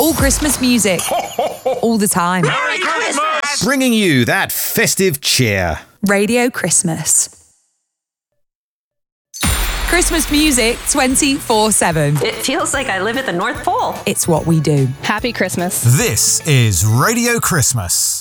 All Christmas music. All the time. Merry Christmas! Bringing you that festive cheer. Radio Christmas. Christmas music 24/7. It feels like I live at the North Pole. It's what we do. Happy Christmas. This is Radio Christmas.